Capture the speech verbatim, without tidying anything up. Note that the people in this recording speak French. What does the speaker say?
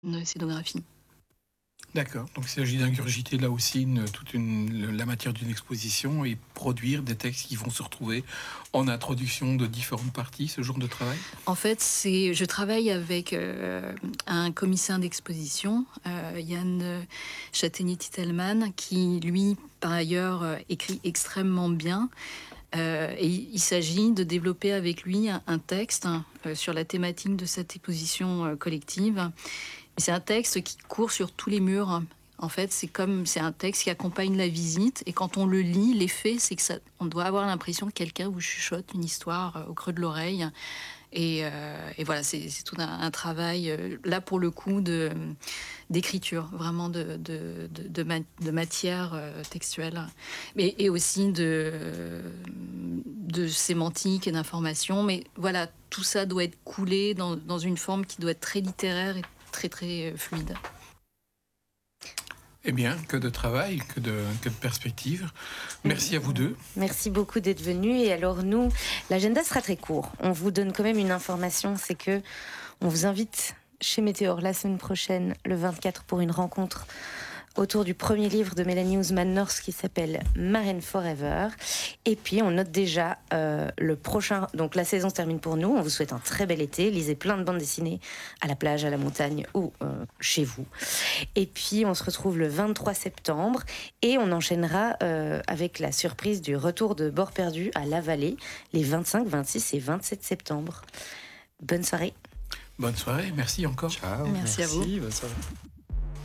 une scénographie. D'accord, donc il s'agit d'ingurgiter là aussi une, toute une, la matière d'une exposition et produire des textes qui vont se retrouver en introduction de différentes parties, ce genre de travail? En fait, c'est, je travaille avec euh, un commissaire d'exposition, euh, Yann Châtaignier-Titelman, qui lui, par ailleurs, euh, écrit extrêmement bien. Euh, et il s'agit de développer avec lui un, un texte hein, euh, sur la thématique de cette exposition euh, collective. C'est un texte qui court sur tous les murs. En fait, c'est comme c'est un texte qui accompagne la visite. Et quand on le lit, l'effet, c'est que ça, on doit avoir l'impression que quelqu'un vous chuchote une histoire euh, au creux de l'oreille. Et, euh, et voilà, c'est, c'est tout un, un travail, euh, là pour le coup, de, d'écriture, vraiment de, de, de, de, ma, de matière euh, textuelle, mais, et aussi de, de sémantique et d'information. Mais voilà, tout ça doit être coulé dans, dans une forme qui doit être très littéraire et très très fluide. Eh bien, que de travail, que de, que de perspectives. Merci à vous deux. Merci beaucoup d'être venus. Et alors nous, l'agenda sera très court. On vous donne quand même une information, c'est que on vous invite chez Météor la semaine prochaine, le vingt-quatre, pour une rencontre autour du premier livre de Mélanie Ousmane-North qui s'appelle Marraine Forever. Et puis, on note déjà euh, le prochain... Donc, la saison se termine pour nous. On vous souhaite un très bel été. Lisez plein de bandes dessinées à la plage, à la montagne ou euh, chez vous. Et puis, on se retrouve le vingt-trois septembre et on enchaînera euh, avec la surprise du retour de Bord Perdu à La Vallée les vingt-cinq, vingt-six et vingt-sept septembre. Bonne soirée. Bonne soirée, merci encore. Ciao. Merci, merci à vous. Bonne soirée.